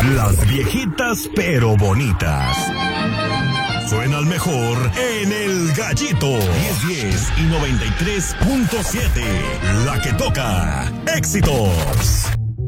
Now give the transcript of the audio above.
Las viejitas pero bonitas. Suenan mejor en El Gallito. 1010 y 93.7. La que toca. Éxitos.